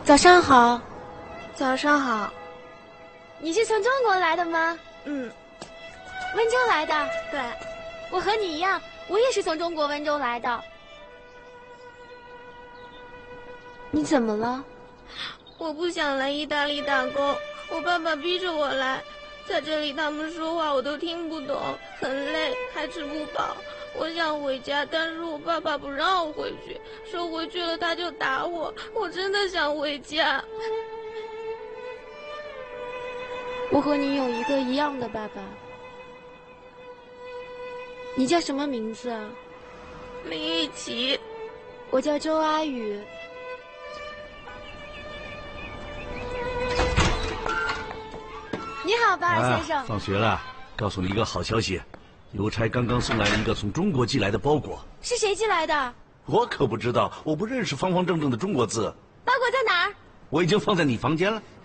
早上好。 早上好。 你是从中国来的吗？ 嗯。 温州来的？ 对。 我和你一样，我也是从中国温州来的。你怎么了？ 我不想来意大利打工，我爸爸逼着我来，在这里他们说话我都听不懂，很累，还吃不饱。我想回家，但是我爸爸不让我回去，说回去了他就打我。我真的想回家。 我和你有一个一样的爸爸。你叫什么名字啊？ 林玉琪。 我叫周阿宇。你好，巴尔先生。 放学了，告诉你一个好消息，邮差刚刚送来了一个从中国寄来的包裹。 是谁寄来的？ 我可不知道，我不认识方方正正的中国字。 包裹在哪儿？ 我已经放在你房间了。